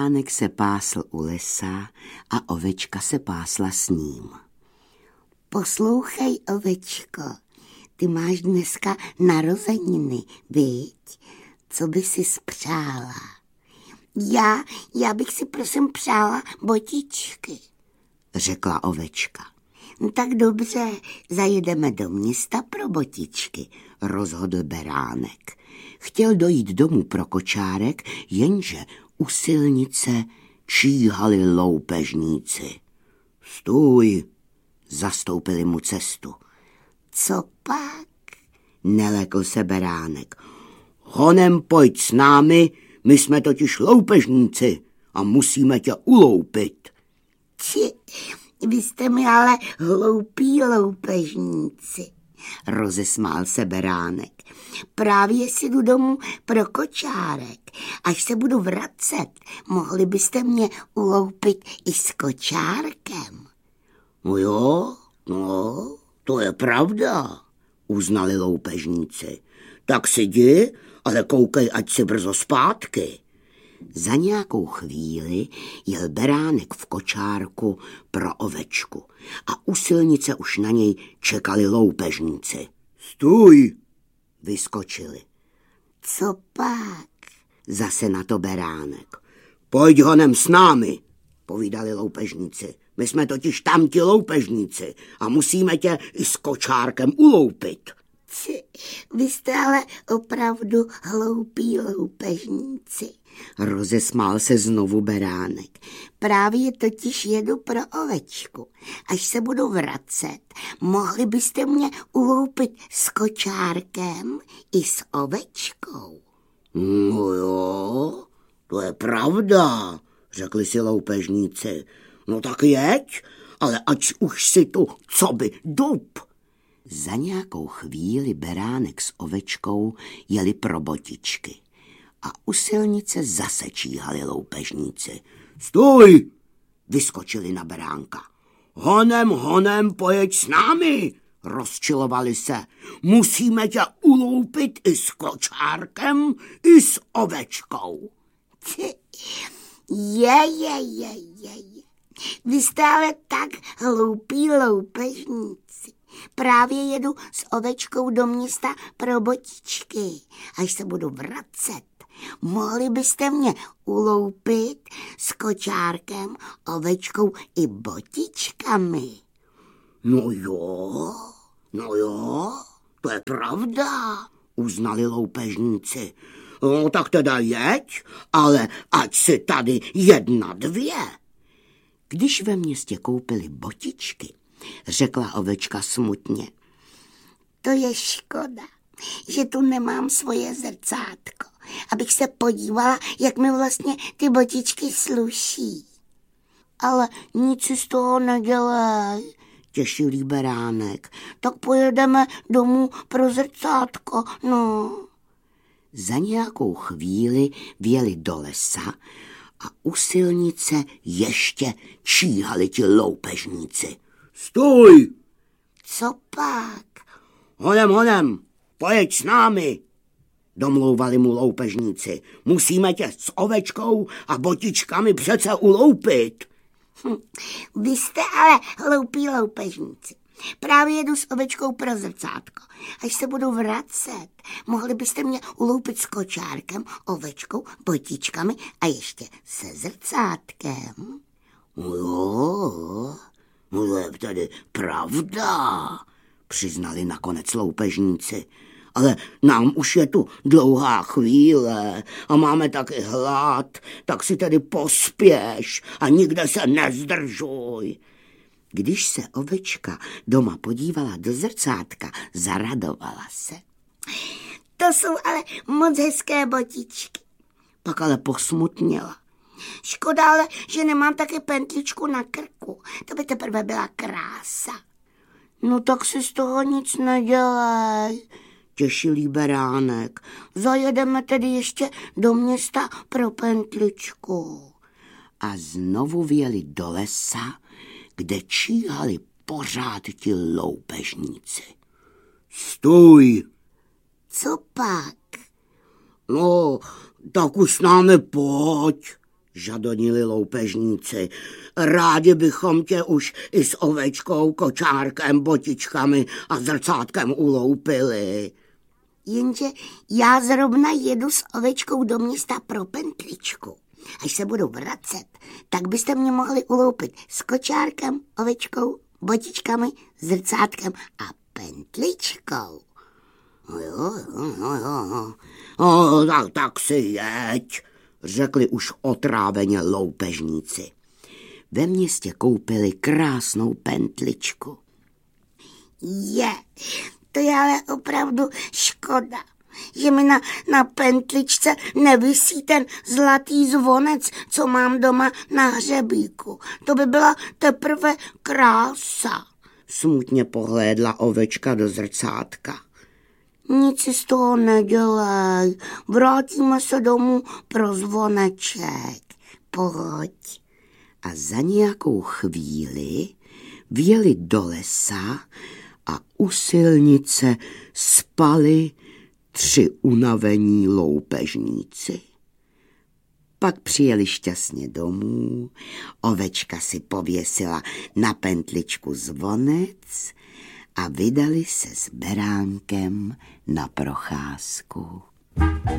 Beránek se pásl u lesa a ovečka se pásla s ním. Poslouchej, ovečko, ty máš dneska narozeniny, viď? Co by si spřála? Já bych si prosím přála botičky, řekla ovečka. Tak dobře, zajedeme do města pro botičky, rozhodl Beránek. Chtěl dojít domů pro kočárek, jenže u silnice číhali loupežníci. Stůj, zastoupili mu cestu. Co pak? Nelekl se Beránek. Honem pojď s námi, my jsme totiž loupežníci a musíme tě uloupit. Vy jste mi ale hloupí loupežníci, rozesmál se Beránek. Právě si jdu domů pro kočárek. Až se budu vracet, mohli byste mě uloupit i s kočárkem. No jo, no, to je pravda, uznali loupežníci. Tak si jdi, ale koukej, ať si brzo zpátky. Za nějakou chvíli jel Beránek v kočárku pro ovečku a u silnice už na něj čekali loupežníci. Stůj, vyskočili. Co pak? Zase na to Beránek. Pojď honem s námi, povídali loupežníci. My jsme totiž tam ti loupežníci a musíme tě i s kočárkem uloupit. Vy jste ale opravdu hloupí loupežníci, rozesmál se znovu Beránek. Právě totiž jedu pro ovečku. Až se budu vracet, mohli byste mě uloupit s kočárkem i s ovečkou. No jo, to je pravda, řekli si loupežníci. No tak jeď, ale ať už si tu coby dub. Za nějakou chvíli Beránek s ovečkou jeli pro botičky a u silnice zase číhali loupežníci. Stůj, vyskočili na Beránka. Honem, pojeď s námi, rozčilovali se. Musíme tě uloupit i s kočárkem, i s ovečkou. Je. Vy jste ale tak hloupí loupežníci. Právě jedu s ovečkou do města pro botičky. Až se budu vracet, mohli byste mě uloupit s kočárkem, ovečkou i botičkami. No jo, to je pravda, uznali loupežníci. No tak teda jeď, ale ať si tady 1, 2. Když ve městě koupili botičky, řekla ovečka smutně. To je škoda, že tu nemám svoje zrcátko, abych se podívala, jak mi vlastně ty botičky sluší. Ale nic si z toho nedělej, těšil jí Beránek. Tak pojedeme domů pro zrcátko, no. Za nějakou chvíli vjeli do lesa a u silnice ještě číhali ti loupežníci. Stůj! Co pak? Honem, pojeď s námi, domlouvali mu loupežníci. Musíme tě s ovečkou a botičkami přece uloupit. Vy jste ale hloupí loupežníci. Právě jedu s ovečkou pro zrcátko. Až se budu vracet, mohli byste mě uloupit s kočárkem, ovečkou, botičkami a ještě se zrcátkem. Jo, no to je tedy pravda, přiznali nakonec loupežníci. Ale nám už je tu dlouhá chvíle a máme taky hlad, tak si tedy pospěš a nikde se nezdržuj. Když se ovečka doma podívala do zrcátka, zaradovala se. To jsou ale moc hezké botičky. Pak ale posmutněla. Škoda ale, že nemám taky pentličku na krku. To by teprve byla krása. No tak si z toho nic nedělej, těšil jí Beránek. Zajedeme tedy ještě do města pro pentličku. A znovu vjeli do lesa, kde číhali pořád ti loupežníci. Stůj! Co pak? No, tak už s námi pojď, žadonili loupežníci. Rádi bychom tě už i s ovečkou, kočárkem, botičkami a zrcátkem uloupili. Jenže já zrovna jedu s ovečkou do města pro pentličku. Až se budu vracet, tak byste mě mohli uloupit s kočárkem, ovečkou, botičkami, zrcátkem a pentličkou. Tak si jeď, řekli už otráveně loupežníci. Ve městě koupili krásnou pentličku. To je ale opravdu škoda, že mi na pentličce nevisí ten zlatý zvonec, co mám doma na hřebíku. To by byla teprve krása. Smutně pohlédla ovečka do zrcátka. Nic si z toho nedělej, vrátíme se domů pro zvoneček. Pojď. A za nějakou chvíli vjeli do lesa a u silnice spali 3 unavení loupežníci. Pak přijeli šťastně domů, ovečka si pověsila na pentličku zvonec a vydali se s beránkem na procházku.